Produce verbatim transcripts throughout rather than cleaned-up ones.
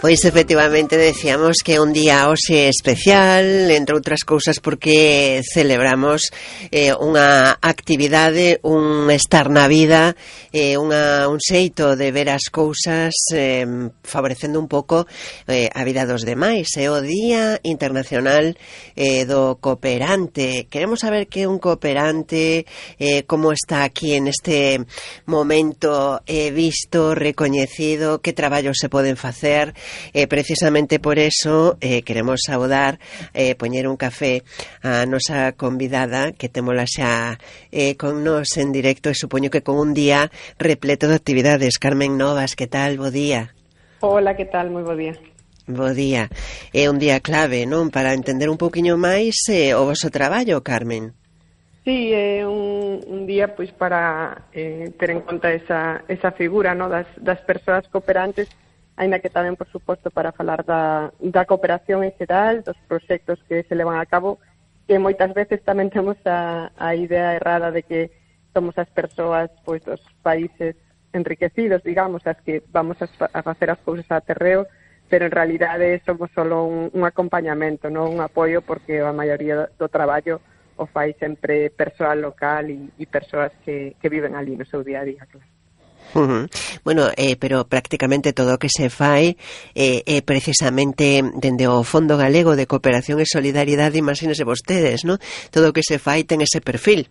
Pois efectivamente decíamos que un día hoxe especial, entre outras cousas porque celebramos eh, unha actividade, un estar na vida, eh, unha, un xeito de ver as cousas eh, favorecendo un pouco eh, a vida dos demais. É o Día Internacional eh, do Cooperante. Queremos saber que é un cooperante, eh, como está aquí en este momento eh, visto, recoñecido, que traballos se poden facer. Eh, precisamente por eso eh, queremos saudar, eh, poñer un café a nosa convidada que témola xa eh, con nos en directo e supoño que con un día repleto de actividades. Carmen Novas, que tal? Bo día. Hola, que tal? Moi bo día. Bo día. É un día clave, non? Para entender un poquinho máis eh, o voso traballo, Carmen. Sí, é un, un día pois para eh, ter en conta esa, esa figura, no, das, das persoas cooperantes, aínda que tamén, por suposto, para falar da, da cooperación en xeral, dos proxectos que se levan a cabo, que moitas veces tamén temos a, a idea errada de que somos as persoas pois dos países enriquecidos, digamos, as que vamos a, a facer as cousas a terreo, pero en realidade somos solo un, un acompañamento, non un apoio, porque a maioría do traballo o fai sempre persoal local e, e persoas que, que viven ali no seu día a día, claro. Uh-huh. Bueno, eh, pero prácticamente todo o que se fai é eh, eh, precisamente dende o Fondo Galego de Cooperación e Solidaridade, imagínese vostedes, ¿no? Todo o que se fai ten ese perfil.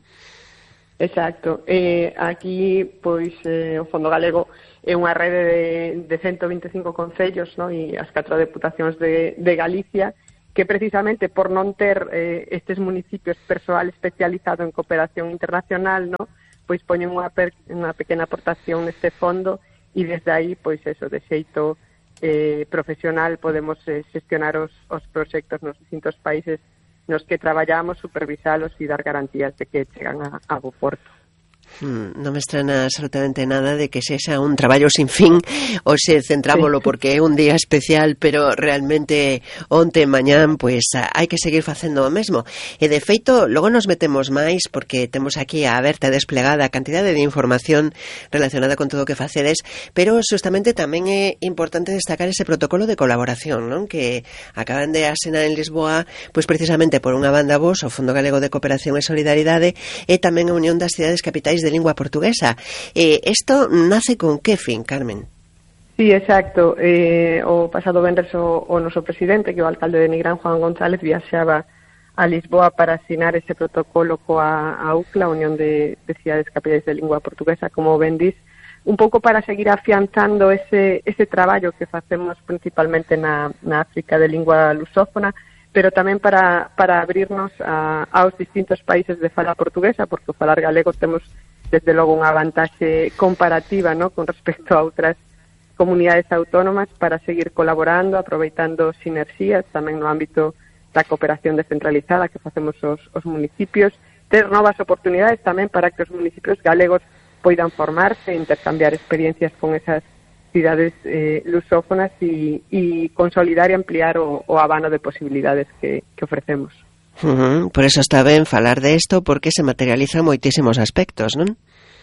Exacto. Eh, aquí, pois, eh, o Fondo Galego é unha rede de, de ciento vinte e cinco concellos, ¿no? E as catro deputacións de, de Galicia, que precisamente por non ter eh, estes municipios persoal especializado en cooperación internacional, ¿no? Pois poñen unha, per, unha pequena aportación neste fondo e desde aí, pois eso, de xeito eh, profesional podemos eh, xestionar os, os proxectos nos distintos países nos que traballamos, supervisalos e dar garantías de que chegan a, a bo porto. Hmm, non me estrana absolutamente nada de que sexa un traballo sin fin ou se centrámolo sí. Porque é un día especial, pero realmente onte e mañán pois hai que seguir facendo o mesmo. E de feito, logo nos metemos máis porque temos aquí a aberta e desplegada a cantidade de información relacionada con todo o que facedes, pero justamente tamén é importante destacar ese protocolo de colaboración, non? Que acaban de asinar en Lisboa, pois precisamente por unha banda vos, o Fondo Galego de Cooperación e Solidaridade, e tamén a Unión das Cidades Capitais de lingua portuguesa. Eh, esto nace con que fin, Carmen? Sí, exacto. Eh, o pasado venres o, o noso presidente, que é o alcalde de Nigrán, Juan González, viaxaba a Lisboa para asinar ese protocolo coa a U C L A, a Unión de, de Cidades Capitais de Lingua Portuguesa, como ben dis, un pouco para seguir afianzando ese, ese traballo que facemos principalmente na, na África de lingua lusófona, pero tamén para, para abrirnos a, aos distintos países de fala portuguesa, porque o falar galego temos, desde logo, unha vantaxe comparativa, ¿no?, con respecto a outras comunidades autónomas, para seguir colaborando, aproveitando sinerxías, tamén no ámbito da cooperación descentralizada que facemos os, os municipios, ter novas oportunidades tamén para que os municipios galegos poidan formarse, intercambiar experiencias con esas cidades eh, lusófonas e, e consolidar e ampliar o, o abano de posibilidades que, que ofrecemos. Uh-huh. Por eso está ben falar de isto, porque se materializan moitísimos aspectos, non?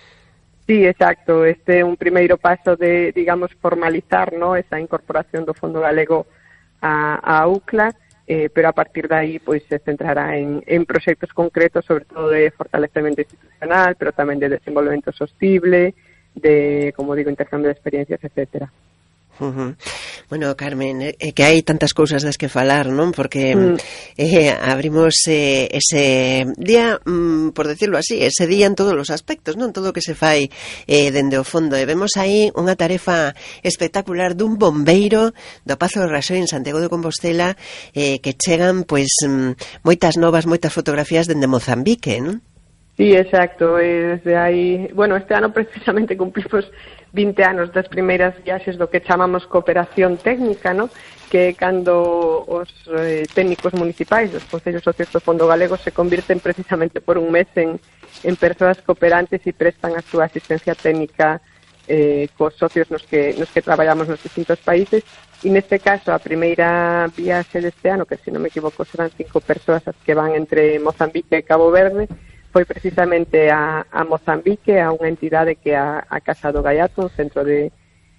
Sí, exacto. Este é un primeiro paso de, digamos, formalizar, ¿no?, esa incorporación do Fondo Galego a, a U C L A, eh, pero a partir de aí pois, se centrará en, en proxectos concretos, sobre todo de fortalecemento institucional, pero tamén de desenvolvemento sostible, de, como digo, intercambio de experiencias, etcétera. Uh-huh. Bueno, Carmen, é eh, que hai tantas cousas das que falar, non? Porque mm. eh, abrimos eh, ese día, mm, por decirlo así, ese día en todos os aspectos, non? Todo o que se fai eh, dende o fondo. E vemos aí unha tarefa espectacular dun bombeiro do Pazo de Raxoi en Santiago de Compostela, eh, que chegan, pois, mm, moitas novas, moitas fotografías dende Mozambique, non? Sí, exacto. Eh, desde aí, bueno, este ano precisamente cumplimos vinte anos das primeiras viaxes do que chamamos cooperación técnica, ¿no?, que é cando os eh, técnicos municipais dos concellos socios do Fondo Galego se convirten precisamente por un mes en, en persoas cooperantes e prestan a súa asistencia técnica eh, cos socios nos que, nos que traballamos nos distintos países. E neste caso, a primeira viaxe deste ano, que se non me equivoco serán cinco persoas as que van entre Mozambique e Cabo Verde, foi precisamente a, a Mozambique, a unha entidade que é a, a Casa do Gaiato, un centro de,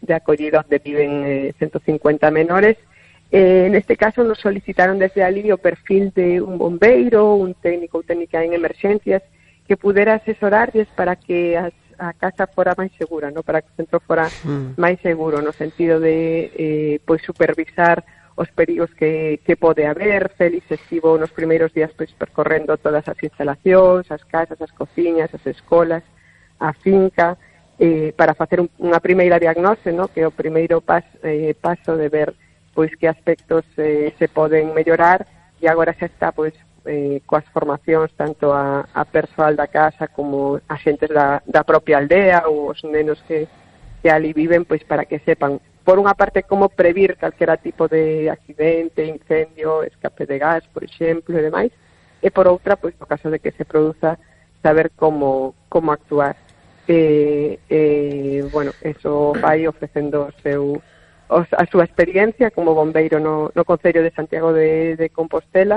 de acollida onde viven eh, ciento cincuenta menores. Eh, neste caso nos solicitaron desde ali o perfil de un bombeiro, un técnico ou técnica en emerxencias que pudera asesorarles para que as, a casa fora máis segura, no? Para que o centro fora mm. máis seguro, no sentido de eh, pois supervisar os perigos que, que pode haber. Félix estivo nos primeiros días pois percorrendo todas as instalacións, as casas, as cociñas, as escolas, a finca, eh, para facer un, unha primeira diagnose, no? Que é o primeiro pas, eh, paso de ver pois que aspectos eh, se poden mellorar, e agora xa está pois eh, coas formacións tanto a, a persoal da casa como a xentes da, da propia aldea ou os nenos que, que ali viven, pois para que sepan, por unha parte, como previr calquera tipo de accidente, incendio, escape de gas, por exemplo, e demais, e por outra, pois no caso de que se produza, saber como, como actuar. E, e, bueno, eso vai ofrecendo o seu a súa experiencia como bombeiro no, no Concello de Santiago de, de Compostela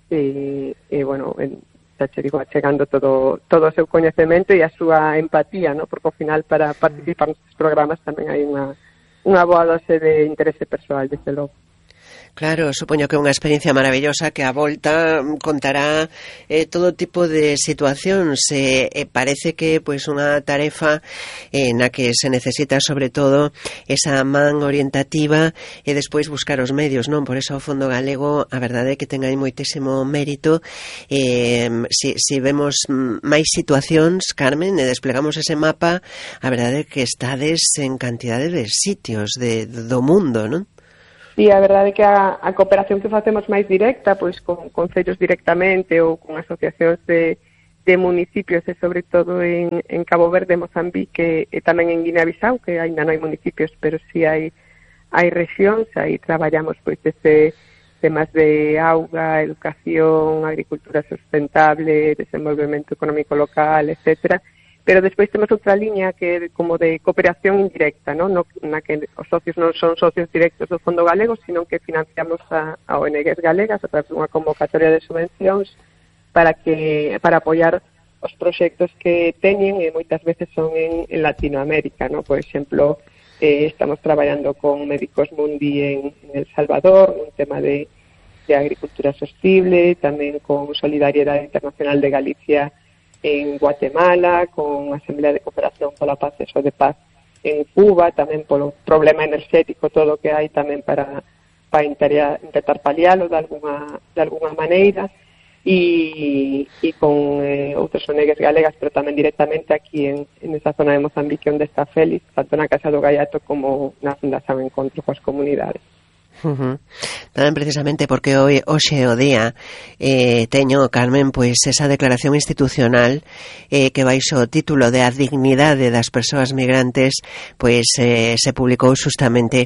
e, e bueno, en, xa che digo, achegando todo, todo o seu coñecemento e a súa empatía, no? Porque ao final para participar nestes programas tamén hai unha, unha boa dose de interese persoal, desde logo. Claro, supoño que é unha experiencia maravillosa que a volta contará eh, todo tipo de situacións. Eh, eh, parece que pois unha tarefa eh, na que se necesita sobre todo esa man orientativa e despois buscar os medios, non? Por eso o Fondo Galego, a verdade é que ten aí moitísimo mérito. Eh, si, si vemos máis situacións, Carmen, e desplegamos ese mapa, a verdade é que estades en cantidade de sitios de, do mundo, non? Sí, a verdade é que a, a cooperación que facemos máis directa, pois con concellos directamente ou con asociacións de, de municipios, e sobre todo en, en Cabo Verde, Mozambique e tamén en Guinea-Bissau, que ainda non hai municipios, pero sí hai, hai rexións, aí traballamos pois desde temas de auga, educación, agricultura sustentable, desenvolvemento económico local, etcétera. Pero despois temos outra liña que é como de cooperación indirecta, ¿no? No, na que os socios non son socios directos do Fondo Galego, sino que financiamos a, a O N Gs galegas a través dunha convocatoria de subvencións para que para apoiar os proxectos que teñen, e moitas veces son en, en Latinoamérica, ¿no? Por exemplo, eh, estamos traballando con Médicos Mundi en, en El Salvador, un tema de, de agricultura sostible, tamén con Solidariedade Internacional de Galicia en Guatemala, con a Asamblea de Cooperación pola Paz e Só de Paz en Cuba, tamén polo problema enerxético, todo o que hai tamén para, para intentar, intentar palialo de alguna, de alguna maneira, e, e con eh, outros O N Gs galegas, pero tamén directamente aquí en, en esa zona de Mozambique onde está Félix, tanto na Casa do Gaiato como na Fundación Encontro coas Comunidades. Uh-huh. Tamén precisamente porque hoy hoxe o día eh, teño, Carmen, pois esa declaración institucional eh, que baixo o título de a dignidade das persoas migrantes, pois eh, se publicou justamente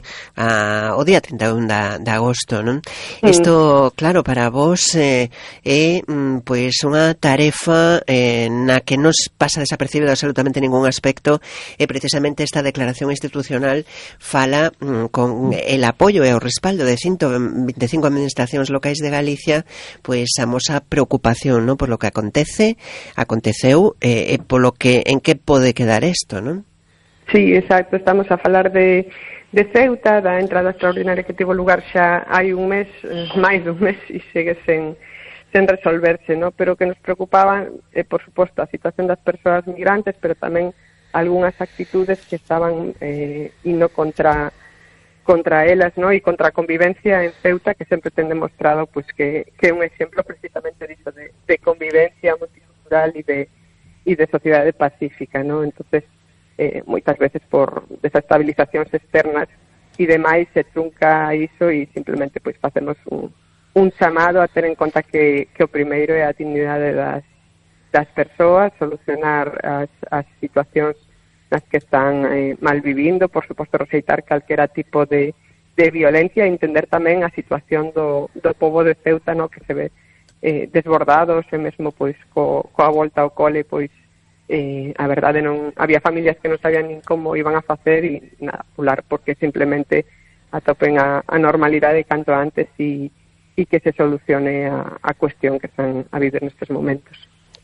a, o día trinta e un de agosto, non? Mm. Isto, claro, para vos eh, é pois unha tarefa eh, na que nos pasa desapercibido absolutamente ningún aspecto, e precisamente esta declaración institucional fala mm, con el apoio e o respaldo de ciento veinticinco administracións locais de Galicia, pois a mosa preocupación, ¿no? Por lo que acontece, aconteceu e eh, polo que en que pode quedar isto, non? Sí, exacto, estamos a falar de, de Ceuta, da entrada extraordinaria que tivo lugar xa hai un mes, máis dun mes, e segue sen, sen resolverse, ¿no? Pero que nos preocupaban, eh, por suposto, a situación das persoas migrantes, pero tamén algunhas actitudes que estaban eh, indo contra contra elas, ¿no? E contra a convivencia en Ceuta, que sempre ten demostrado pues, que, que é un exemplo precisamente disso de, de convivencia multicultural e de, e de sociedade pacífica, ¿no? Entonces, eh, moitas veces por desestabilizacións externas e demais se trunca iso, e simplemente pues, facemos un, un chamado a ter en conta que, que o primeiro é a dignidade das, das persoas, solucionar as, as situacións nas que están eh, mal vivindo, por suposto rexeitar calquera tipo de, de violencia, e entender tamén a situación do, do pobo de Ceuta, no? Que se ve eh, desbordados, e mesmo pois co, coa volta ao cole, pois eh, a verdade non había familias que non sabían nin como iban a facer, e nada, pular, porque simplemente atopen a, a normalidade canto antes, e, e que se solucione a, a cuestión que están a vivir nestes momentos.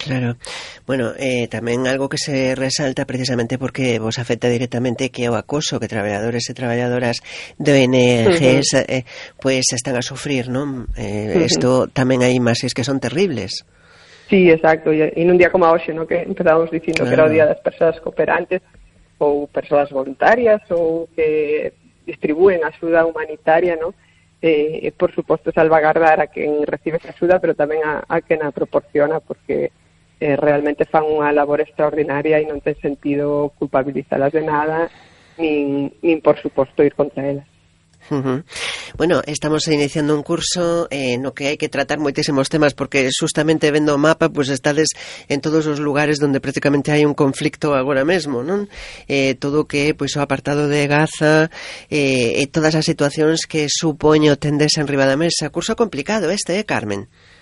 Claro. Bueno, eh, tamén algo que se resalta precisamente porque vos afecta directamente que o acoso que traballadores e traballadoras de O N Ges uh-huh. eh, pues están a sufrir, non? Eh, isto uh-huh. tamén hai imaxes que son terribles. Sí, exacto, e nun día como hoxe, no, que empezábamos dicindo claro. que era o día das persoas cooperantes ou persoas voluntarias ou que distribúen axuda humanitaria, no? Eh, por suposto salvagardar a quen recibe esa axuda, pero tamén a, a quen a proporciona, porque Eh, realmente fan unha labor extraordinaria e non ten sentido culpabilizalas de nada nin, nin por suposto ir contra elas. Uh-huh. Bueno, estamos iniciando un curso eh, no que hai que tratar moitísimos temas porque justamente vendo o mapa pues estades en todos os lugares donde prácticamente hai un conflicto agora mesmo, non? Eh, todo o que pois o apartado de Gaza eh, e todas as situacións que supoño tendes en riba da mesa. Curso complicado este, eh, Carmen?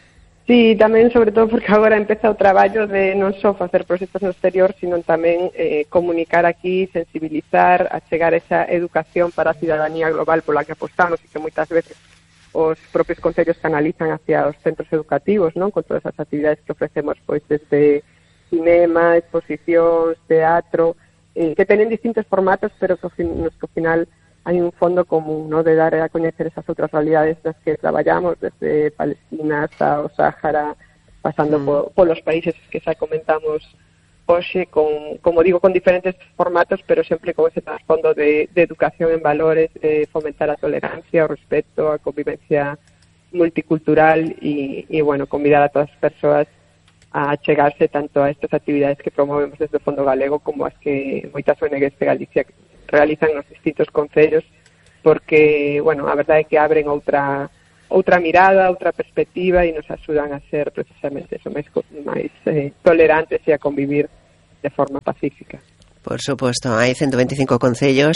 Sí, tamén, sobre todo, porque agora empeza o traballo de non só facer proxectos no exterior, sino tamén eh, comunicar aquí, sensibilizar, achegar esa educación para a cidadanía global pola que apostamos e que moitas veces os propios concellos canalizan hacia os centros educativos, non? Con todas as actividades que ofrecemos, pois, desde cinema, exposicións, teatro, eh, que tenen distintos formatos, pero que, nos que ao final hai un fondo común, ¿no? De dar a coñecer esas outras realidades nas que traballamos, desde Palestina hasta o Sáhara, pasando mm. po, polos países que xa comentamos hoxe, con, como digo, con diferentes formatos, pero sempre con ese trasfondo de, de educación en valores, de fomentar a tolerancia, o respeto, a convivencia multicultural e, e bueno, convidar a todas as persoas a chegarse tanto a estas actividades que promovemos desde o Fondo Galego como as que moitas O N Ges de Galicia realizan nos distintos concellos, porque, bueno, a verdade é que abren outra outra mirada, outra perspectiva e nos axudan a ser precisamente eso, máis, máis eh, tolerantes e a convivir de forma pacífica. Por suposto, hai ciento veinticinco concellos,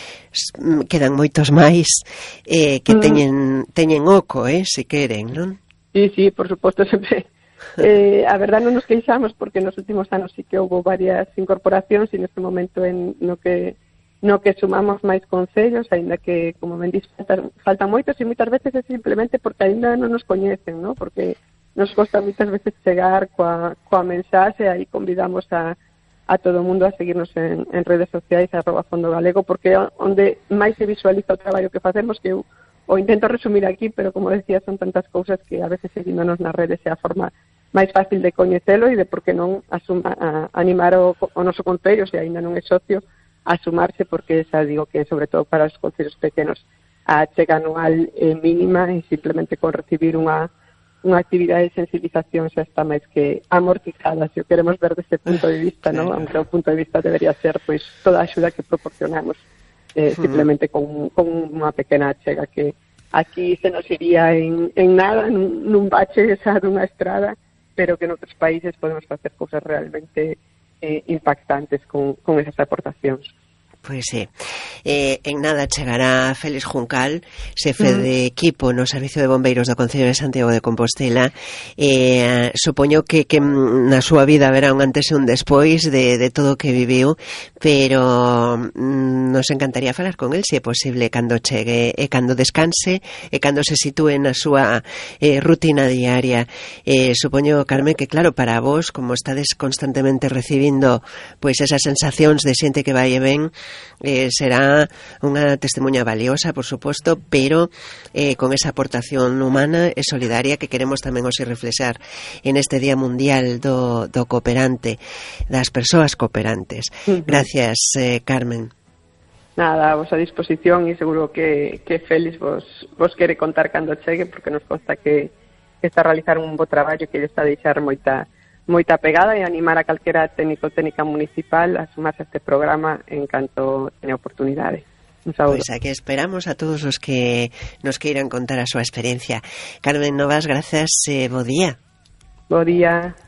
quedan moitos máis eh, que teñen teñen oco, eh, se queren, non? Sí, sí, por suposto, sempre eh, a verdade non nos queixamos porque nos últimos anos sí que houve varias incorporacións e neste momento en no que no que sumamos máis concellos, aínda que, como ben dís, faltan, faltan moitos e moitas veces é simplemente porque aínda non nos coñecen, ¿no? Porque nos costa moitas veces chegar coa, coa mensaxe, aí convidamos a, a todo o mundo a seguirnos en, en redes sociais, arroba Fondo Galego, porque é onde máis se visualiza o traballo que facemos, que eu o intento resumir aquí, pero como decía, son tantas cousas que a veces seguíndonos nas redes é a forma máis fácil de coñecelo e de por que non asuma, a, animar o, o noso concello, se aínda non é socio, a sumarse, porque xa digo que sobre todo para os concellos pequenos a chega anual é mínima e simplemente con recibir unha unha actividade de sensibilización xa está máis que amortizada, se o queremos ver desde punto de vista, ¿no? Aunque o punto de vista debería ser pois toda a axuda que proporcionamos eh, simplemente con, con unha pequena chega que aquí se nos iría en, en nada, nun, nun bache esa dunha estrada, pero que en outros países podemos facer cousas realmente Eh, impactantes con, con esas aportacións. Pois sí. Eh, en nada chegará Félix Juncal, xefe mm. de equipo no Servicio de Bombeiros do Concello de Santiago de Compostela. Eh, supoño que, que na súa vida haberá un antes e un despois de, de todo o que viviu, pero mm, nos encantaría falar con el, se é posible, cando chegue e cando descanse e cando se sitúe na súa eh, rutina diaria. Eh, supoño, Carmen, que claro, para vos, como estades constantemente recibindo pois esas sensacións de xente que vai e ven, Eh, será unha testemunha valiosa, por suposto, pero eh, con esa aportación humana e solidaria que queremos tamén hoxe reflexar en este Día Mundial do, do Cooperante, das persoas cooperantes. Uh-huh. Gracias, eh, Carmen. Nada, a vosa disposición e seguro que, que Félix vos, vos quere contar cando chegue, porque nos consta que, que está a realizar un bo traballo que lle está a deixar moita moita pegada e animar a calquera técnico técnica municipal a sumarse a este programa en canto teña oportunidade. Un saúdo. Pois aquí esperamos a todos os que nos queiran contar a súa experiencia. Carmen Novas, grazas e bo día. Bo día.